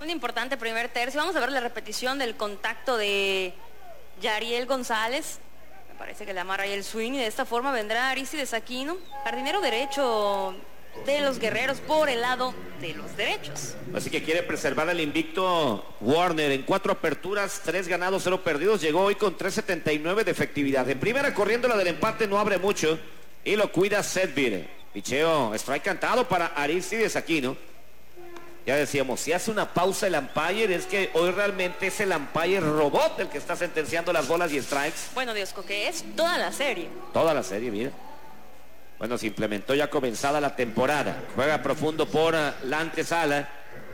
Un importante primer tercio. Vamos a ver la repetición del contacto de Yariel González. Me parece que le amarra ahí el swing y de esta forma vendrá Arístides Aquino, jardinero derecho de los guerreros, por el lado de los derechos. Así que quiere preservar el invicto Warner en 4 aperturas, 3 ganados, 0 perdidos. Llegó hoy con 3.79 de efectividad. En primera, corriendo la del empate, no abre mucho y lo cuida Sedvir. Picheo, strike cantado para Arístides Aquino. Ya decíamos, si hace una pausa el umpire, es que hoy realmente es el umpire robot el que está sentenciando las bolas y strikes. Bueno, Diosco, que es toda la serie. Toda la serie, mira. Bueno, se implementó ya comenzada la temporada. Juega profundo por la antesala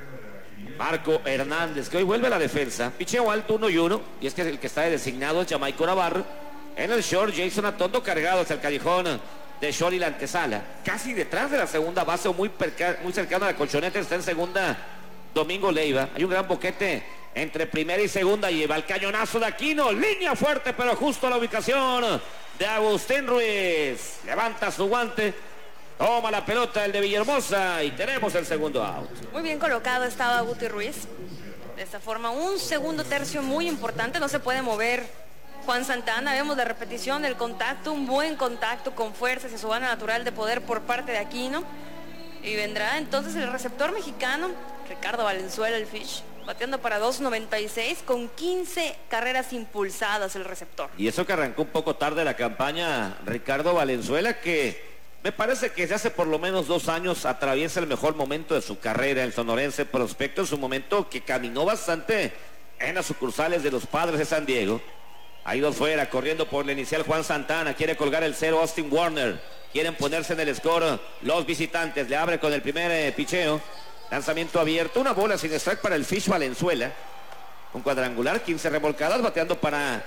Marco Hernández, que hoy vuelve a la defensa. Picheo alto 1-1, y es que el que está designado es Jamaico Navarro. En el short, Jason Atondo cargado hacia el callejón de short y la antesala. Casi detrás de la segunda base, o muy cercano a la colchoneta, está en segunda Domingo Leiva. Hay un gran boquete entre primera y segunda. Lleva el cañonazo de Aquino. Línea fuerte, pero justo a la ubicación de Agustín Ruiz. Levanta su guante. Toma la pelota el de Villahermosa y tenemos el segundo out. Muy bien colocado estaba Guti Ruiz. De esta forma, un segundo tercio muy importante. No se puede mover Juan Santana. Vemos la repetición del contacto, un buen contacto con fuerza hacia su banda natural de poder por parte de Aquino. Y vendrá entonces el receptor mexicano, Ricardo Valenzuela, el Fish, bateando para 2.96 con 15 carreras impulsadas el receptor. Y eso que arrancó un poco tarde la campaña, Ricardo Valenzuela, que me parece que desde hace por lo menos 2 años atraviesa el mejor momento de su carrera, el sonorense prospecto, en su momento que caminó bastante en las sucursales de los Padres de San Diego. Ha ido fuera, corriendo por la inicial Juan Santana, quiere colgar el 0 Austin Warner, quieren ponerse en el score los visitantes, le abre con el primer picheo, lanzamiento abierto, una bola sin strike para el Fish Valenzuela, un cuadrangular, 15 remolcadas, bateando para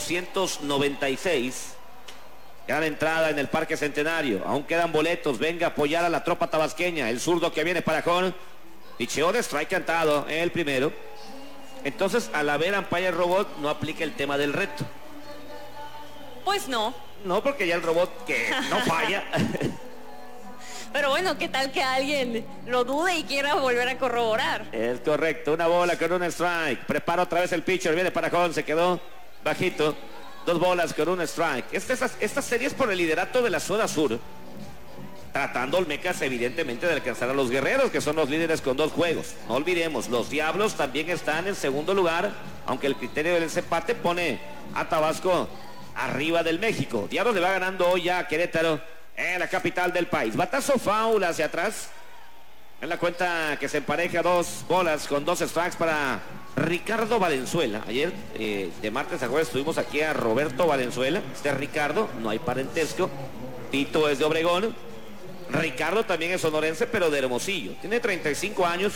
296, gran entrada en el Parque Centenario, aún quedan boletos, venga a apoyar a la tropa tabasqueña, el zurdo que viene para Jón, picheo de strike cantado en el primero. Entonces, al haber umpire robot, no aplica el tema del reto. Pues no. No, porque ya el robot que no falla. Pero bueno, ¿qué tal que alguien lo dude y quiera volver a corroborar? Es correcto, una bola con un strike. Prepara otra vez el pitcher, viene para Jón, se quedó bajito. 2 bolas con un strike. Esta serie es por el liderato de la zona sur. Tratando Olmecas evidentemente de alcanzar a los guerreros, que son los líderes con 2 juegos. No olvidemos, los Diablos también están en segundo lugar, aunque el criterio del desempate pone a Tabasco arriba del México. Diablos le va ganando hoy ya a Querétaro en la capital del país. Batazo foul hacia atrás. En la cuenta que se empareja 2 bolas con 2 strikes para Ricardo Valenzuela. Ayer de martes a jueves tuvimos aquí a Roberto Valenzuela. Este es Ricardo, no hay parentesco. Tito es de Obregón. Ricardo también es sonorense, pero de Hermosillo. Tiene 35 años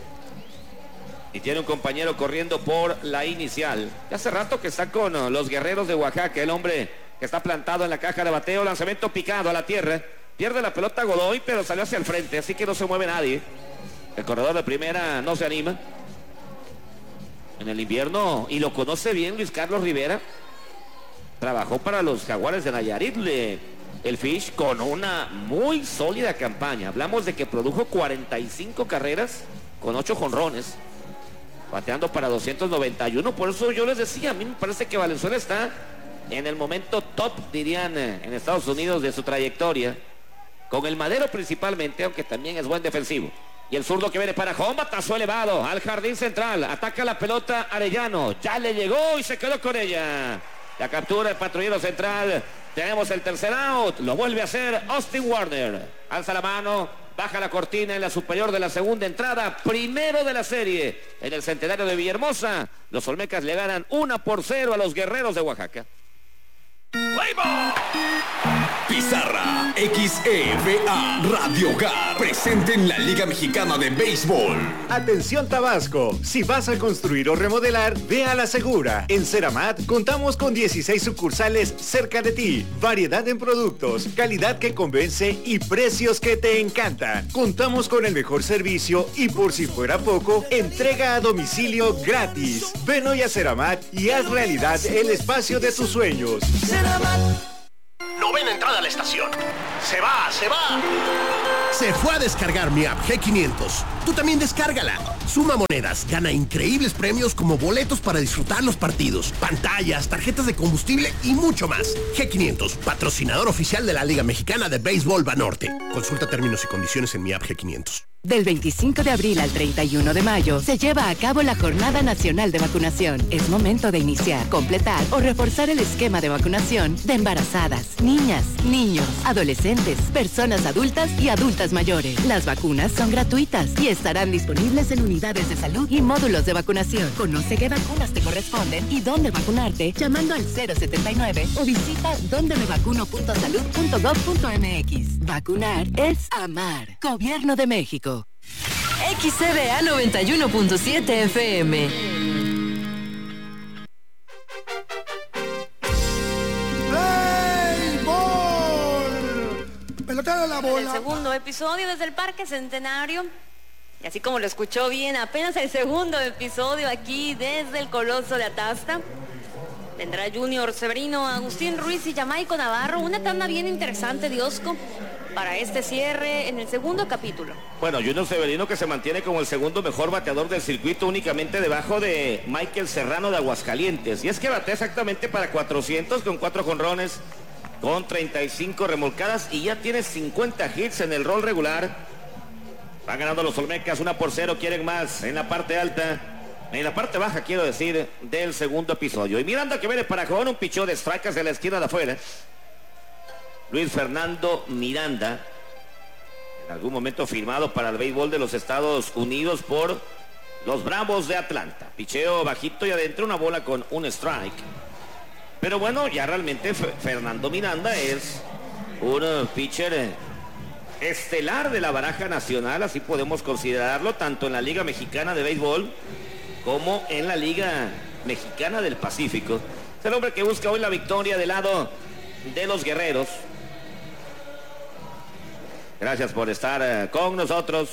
y tiene un compañero corriendo por la inicial. Ya hace rato que está con los Guerreros de Oaxaca, el hombre que está plantado en la caja de bateo. Lanzamiento picado a la tierra. Pierde la pelota Godoy, pero salió hacia el frente, así que no se mueve nadie. El corredor de primera no se anima. En el invierno, y lo conoce bien Luis Carlos Rivera, trabajó para los Jaguares de Nayarit, el Fish, con una muy sólida campaña. Hablamos de que produjo 45 carreras con 8 jonrones, bateando para 291. Por eso yo les decía, a mí me parece que Valenzuela está en el momento top, dirían en Estados Unidos, de su trayectoria, con el madero principalmente, aunque también es buen defensivo. Y el zurdo que viene para Jón, batazo elevado al jardín central, ataca la pelota Arellano, ya le llegó y se quedó con ella. La captura el patrullero central. Tenemos el tercer out, lo vuelve a hacer Austin Warner. Alza la mano, baja la cortina en la superior de la segunda entrada, primero de la serie. En el Centenario de Villahermosa, los Olmecas le ganan 1-0 a los Guerreros de Oaxaca. Pizarra XEVA Radio Hogar presente en la Liga Mexicana de Béisbol. Atención Tabasco, si vas a construir o remodelar, ve a La Segura. En Ceramat contamos con 16 sucursales cerca de ti, variedad en productos, calidad que convence y precios que te encantan. Contamos con el mejor servicio y, por si fuera poco, entrega a domicilio gratis. Ven hoy a Ceramat y haz realidad el espacio de tus sueños. Ceramat. Novena entrada a la estación. Se va. Se fue a descargar mi app G500. Tú también descárgala. Suma monedas, gana increíbles premios como boletos para disfrutar los partidos, pantallas, tarjetas de combustible y mucho más. G500, patrocinador oficial de la Liga Mexicana de Béisbol Banorte. Consulta términos y condiciones en mi app G500. Del 25 de abril al 31 de mayo se lleva a cabo la Jornada Nacional de Vacunación. Es momento de iniciar, completar o reforzar el esquema de vacunación de embarazadas, niñas, niños, adolescentes, personas adultas y adultas mayores. Las vacunas son gratuitas y estarán disponibles en unidades de salud y módulos de vacunación. Conoce qué vacunas te corresponden y dónde vacunarte llamando al 079 o visita dondemevacuno.salud.gov.mx. Vacunar es amar. Gobierno de México. XCBA 91.7 FM. Pelotero de la bola. El segundo episodio desde el Parque Centenario. Y así como lo escuchó bien, apenas el segundo episodio aquí desde el Coloso de Atasta. Vendrá Junior Severino, Agustín Ruiz y Jamaico Navarro. Una tanda bien interesante, Diosco, para este cierre en el segundo capítulo. Bueno, Junior Severino que se mantiene como el segundo mejor bateador del circuito, únicamente debajo de Michael Serrano de Aguascalientes. Y es que batea exactamente para 400 con 4 jonrones, con 35 remolcadas y ya tiene 50 hits en el rol regular. Van ganando los Olmecas 1-0, quieren más en la parte alta. En la parte baja, quiero decir, del segundo episodio. Y Miranda que viene para Jón, un pichón de strikes de la esquina de afuera. Luis Fernando Miranda, en algún momento firmado para el béisbol de los Estados Unidos por los Bravos de Atlanta. Picheo bajito y adentro, una bola con un strike. Pero bueno, ya realmente Fernando Miranda es un pitcher estelar de la baraja nacional, así podemos considerarlo, tanto en la Liga Mexicana de Béisbol como en la Liga Mexicana del Pacífico. Es el hombre que busca hoy la victoria del lado de los guerreros. Gracias por estar con nosotros.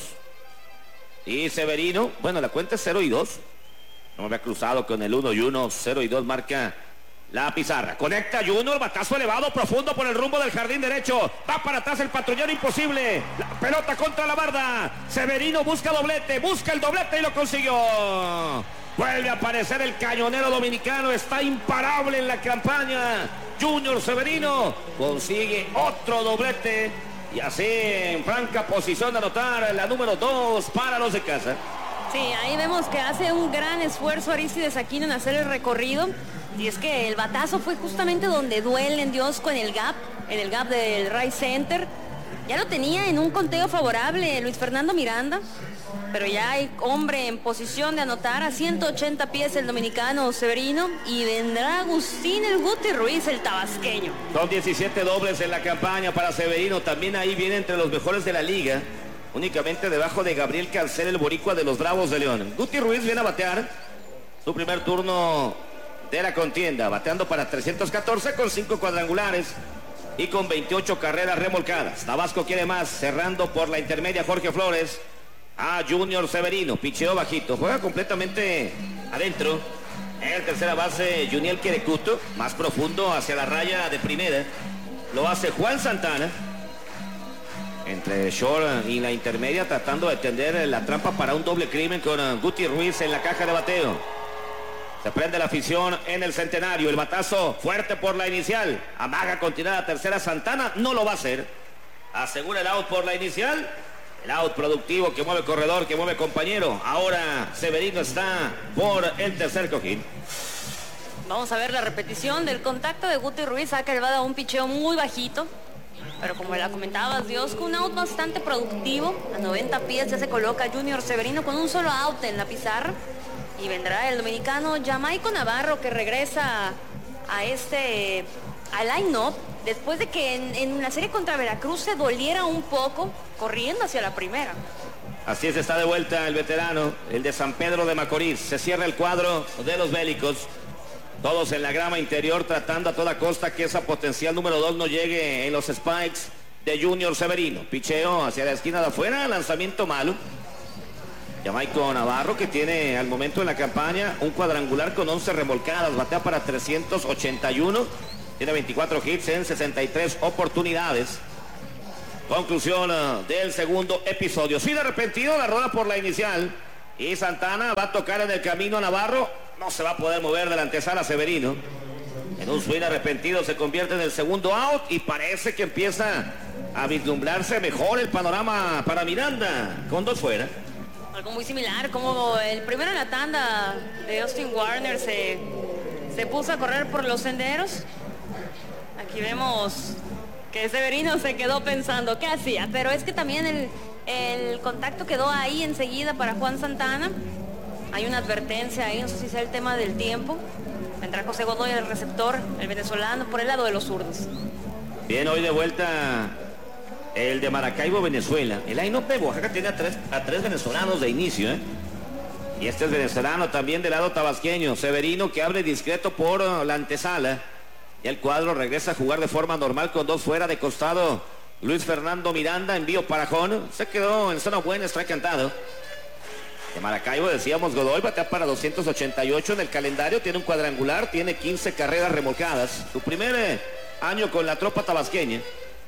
Y Severino, bueno, la cuenta es 0-2. No me había cruzado con el 1-1, 0-2 marca la pizarra. Conecta Junior, batazo elevado, profundo por el rumbo del jardín derecho. Va para atrás el patrullero, imposible. La pelota contra la barda. Severino busca doblete, busca el doblete y lo consiguió. Vuelve a aparecer el cañonero dominicano, está imparable en la campaña. Junior Severino consigue otro doblete y así en franca posición de anotar la número 2 para los de casa. Sí, ahí vemos que hace un gran esfuerzo Arístides Aquino en hacer el recorrido. Y es que el batazo fue justamente donde duele en Diosco, en el gap del right center. Ya lo tenía en un conteo favorable Luis Fernando Miranda, pero ya hay hombre en posición de anotar a 180 pies el dominicano Severino, y vendrá Agustín el Guti Ruiz, el tabasqueño. Son 17 dobles en la campaña para Severino, también ahí viene entre los mejores de la liga, únicamente debajo de Gabriel Cancel, el boricua de los Bravos de León. Guti Ruiz viene a batear su primer turno de la contienda, bateando para 314 con 5 cuadrangulares y con 28 carreras remolcadas. Tabasco quiere más, cerrando por la intermedia Jorge Flores a Junior Severino. Picheo bajito, juega completamente adentro. En tercera base Juniel Querecuto, más profundo hacia la raya de primera. Lo hace Juan Santana. Entre short y la intermedia, tratando de tender la trampa para un doble crimen con Guti Ruiz en la caja de bateo. Se prende la afición en el Centenario. El batazo fuerte por la inicial. Amaga continuar a tercera Santana. No lo va a hacer. Asegura el out por la inicial. El out productivo que mueve corredor, que mueve compañero. Ahora Severino está por el tercer cojín. Vamos a ver la repetición del contacto de Guti Ruiz. Saca el bada un picheo muy bajito. Pero como la comentabas, Diosco, un out bastante productivo. A 90 pies ya se coloca Junior Severino con un solo out en la pizarra. Y vendrá el dominicano Jamaico Navarro, que regresa al line-up después de que en la serie contra Veracruz se doliera un poco corriendo hacia la primera. Así es, está de vuelta el veterano, el de San Pedro de Macorís. Se cierra el cuadro de los bélicos. Todos en la grama interior tratando a toda costa que esa potencial número 2 no llegue en los spikes de Junior Severino. Picheo hacia la esquina de afuera, lanzamiento malo. Jamaico Navarro, que tiene al momento en la campaña un cuadrangular con 11 remolcadas, batea para 381, tiene 24 hits en 63 oportunidades. Conclusión del segundo episodio. Sí, de repentino la roda por la inicial. Y Santana va a tocar en el camino a Navarro. No se va a poder mover de la antesala Severino. En un swing arrepentido se convierte en el segundo out y parece que empieza a vislumbrarse mejor el panorama para Miranda con 2 fuera. Algo muy similar, como el primero en la tanda de Austin Warner se puso a correr por los senderos. Aquí vemos que Severino se quedó pensando qué hacía, pero es que también el contacto quedó ahí enseguida para Juan Santana. Hay una advertencia ahí, no sé si sea el tema del tiempo. Vendrá José Godoy, el receptor, el venezolano, por el lado de los zurdos. Bien, hoy de vuelta el de Maracaibo, Venezuela. El line-up de Oaxaca tiene a tres venezolanos de inicio, ¿eh? Y este es venezolano también del lado tabasqueño. Severino, que abre discreto por la antesala. Y el cuadro regresa a jugar de forma normal con 2 fuera. De costado, Luis Fernando Miranda, envío para Jón. Se quedó en zona buena, strike cantado. De Maracaibo, decíamos, Godoy batea para 288 en el calendario. Tiene un cuadrangular, tiene 15 carreras remolcadas. Su primer año con la tropa tabasqueña.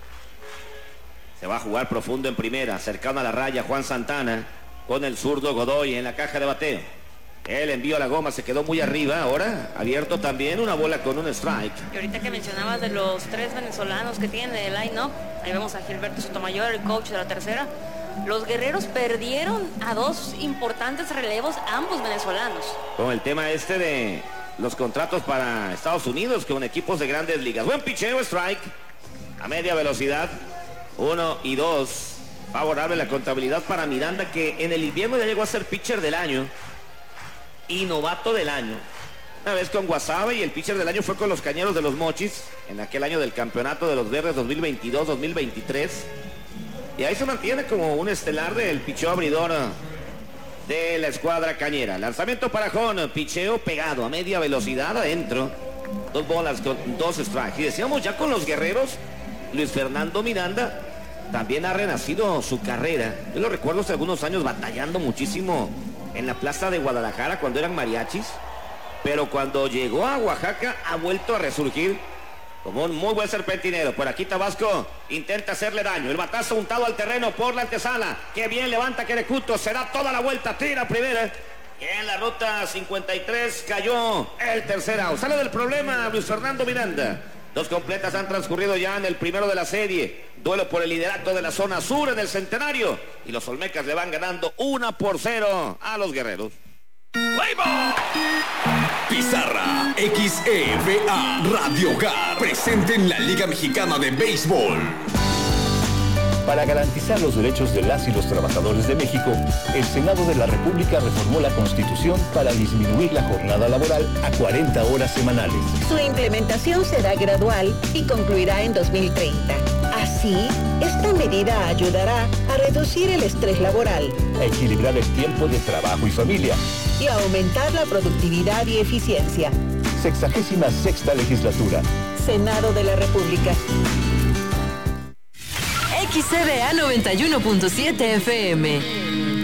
Se va a jugar profundo en primera, cercano a la raya Juan Santana, con el zurdo Godoy en la caja de bateo. El envío a la goma se quedó muy arriba, ahora abierto también, una bola con un strike. Y ahorita que mencionabas de los 3 venezolanos que tiene el line-up, ahí vemos a Gilberto Sotomayor, el coach de la tercera. Los guerreros perdieron a 2 importantes relevos, ambos venezolanos. Con el tema este de los contratos para Estados Unidos con equipos de grandes ligas. Buen picheo, strike, a media velocidad, 1 y 2. Favorable la contabilidad para Miranda, que en el invierno ya llegó a ser pitcher del año y novato del año. Una vez con Guasave, y el pitcher del año fue con los Cañeros de los Mochis en aquel año del campeonato de los Verdes 2022-2023. Y ahí se mantiene como un estelar del picheo abridor de la escuadra cañera. Lanzamiento para Jón, picheo pegado a media velocidad adentro. 2 bolas con 2 strikes. Y decíamos ya con los guerreros, Luis Fernando Miranda también ha renacido su carrera. Yo lo recuerdo hace algunos años batallando muchísimo en la plaza de Guadalajara cuando eran mariachis. Pero cuando llegó a Oaxaca ha vuelto a resurgir como un muy buen serpentinero. Por aquí Tabasco intenta hacerle daño. El batazo untado al terreno por la antesala. Qué bien levanta Querecuto. Se da toda la vuelta. Tira primera. Y en la ruta 53 cayó el tercer out. Sale del problema Luis Fernando Miranda. 2 completas han transcurrido ya en el primero de la serie. Duelo por el liderato de la zona sur en el Centenario. Y los Olmecas le van ganando 1-0 a los guerreros. Pizarra XEVA Radio Hogar, presente en la Liga Mexicana de Béisbol. Para garantizar los derechos de las y los trabajadores de México, el Senado de la República reformó la Constitución para disminuir la jornada laboral a 40 horas semanales. Su implementación será gradual y concluirá en 2030. Así, esta medida ayudará a reducir el estrés laboral, a equilibrar el tiempo de trabajo y familia y a aumentar la productividad y eficiencia. 66ª Legislatura. Senado de la República. XCBA 91.7 FM.